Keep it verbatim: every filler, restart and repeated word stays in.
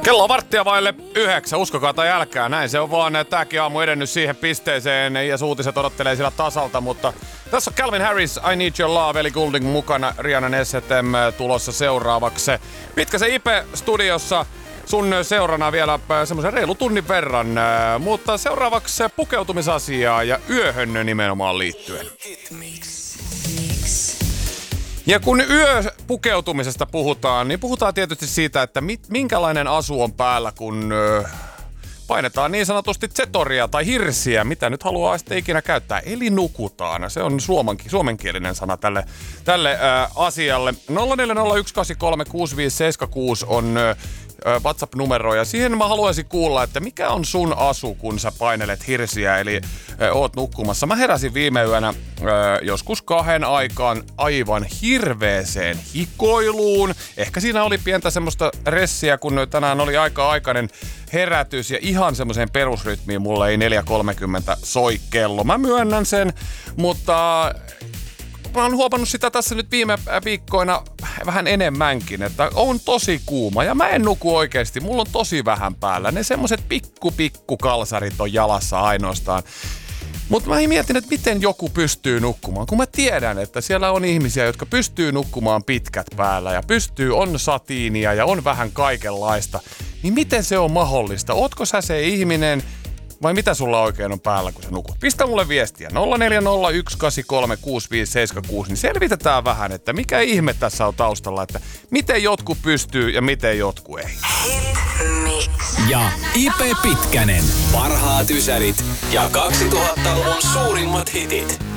Kello on varttia vaille yhdeksän, uskokaa tai älkää, näin se on vaan. Tääkin aamu edennyt siihen pisteeseen ja uutiset odottelee sillä tasalta, mutta tässä on Calvin Harris, I Need Your Love, eli Goulding mukana, Rihannan S and M tulossa seuraavaksi. Pitkä se Ipe-studiossa, sun seurana vielä semmoisen reilu tunnin verran, mutta seuraavaksi pukeutumisasiaa ja yöhön nimenomaan liittyen. Ja kun yöpukeutumisesta puhutaan, niin puhutaan tietysti siitä, että mit, minkälainen asu on päällä, kun ö, painetaan niin sanotusti zetoria tai hirsiä, mitä nyt haluaa sitten ikinä käyttää. Eli nukutaan. Se on suomenki, suomenkielinen sana tälle, tälle ö, asialle. nolla neljä nolla yksi kahdeksan kolme kuusi viisi seitsemän kuusi on ö, WhatsApp-numero, ja siihen mä haluaisin kuulla, että mikä on sun asu, kun sä painelet hirsiä, eli ö, oot nukkumassa. Mä heräsin viime yönä ö, joskus kahden aikaan aivan hirveeseen hikoiluun. Ehkä siinä oli pientä semmoista ressiä, kun tänään oli aika aikainen herätys, ja ihan semmoiseen perusrytmiin mulla ei neljä kolmekymmentä soi kello. Mä myönnän sen, mutta mä oon huomannut sitä tässä nyt viime viikkoina vähän enemmänkin, että on tosi kuuma ja mä en nuku oikeesti. Mulla on tosi vähän päällä. Ne semmoset pikku pikku kalsarit on jalassa ainoastaan. Mutta mä mietin, että miten joku pystyy nukkumaan, kun mä tiedän, että siellä on ihmisiä, jotka pystyy nukkumaan pitkät päällä ja pystyy, on satiinia ja on vähän kaikenlaista. Niin miten se on mahdollista? Ootko sä se ihminen, vai mitä sulla oikein on päällä, kun sä nukut? Pistä mulle viestiä nolla neljä nolla yksi kahdeksan kolme kuusi viisi seitsemän kuusi, niin selvitetään vähän, että mikä ihme tässä on taustalla, että miten jotkut pystyy ja miten jotkut ei. Ja Ipe Pitkänen. Parhaat ysärit ja kaksituhattaluvun suurimmat hitit.